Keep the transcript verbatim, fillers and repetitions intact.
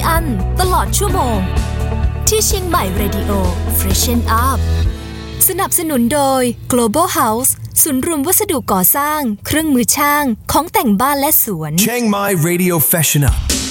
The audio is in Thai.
อั้นตลอดชั่วโมงที่เชียงใหม่ Radio Freshen Up สนับสนุนโดย Global House ศูนย์รวมวัสดุก่อสร้างเครื่องมือช่างของแต่งบ้านและสวน Chiang Mai Radio Freshen Up